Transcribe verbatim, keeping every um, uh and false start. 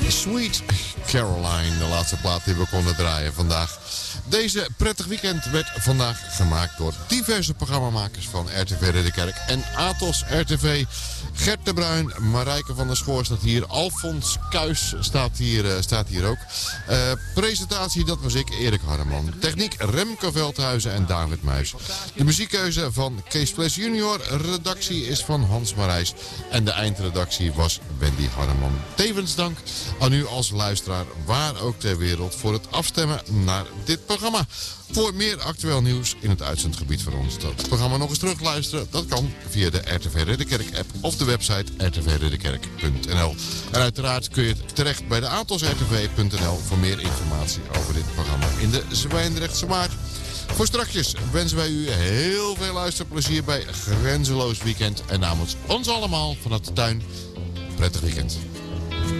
Sweet Caroline, de laatste plaat die we konden draaien vandaag. Deze prettig weekend werd vandaag gemaakt door diverse programmamakers van R T V Ridderkerk en Atos R T V. Gert de Bruin, Marijke van der Schoor staat hier, Alfons Kuijs staat hier, uh, staat hier ook. Uh, presentatie, dat was ik, Erik Hardeman. Techniek, Remco Veldhuizen en David Muis. De muziekkeuze van Kees Ples junior. Redactie is van Hans Marijs. En de eindredactie was Wendy Hardeman. Tevens dank aan u als luisteraar, waar ook ter wereld, voor het afstemmen naar dit programma. Voor meer actueel nieuws in het uitzendgebied van ons. Dat programma nog eens terugluisteren, dat kan via de R T V Ridderkerk app of de website r t v ridderkerk punt n l. En uiteraard kun je terecht bij de atos r t v punt n l voor meer informatie over dit programma in de Zwijndrechtse Maart. Voor strakjes wensen wij u heel veel luisterplezier bij Grenzeloos Weekend. En namens ons allemaal vanuit de tuin, prettig weekend.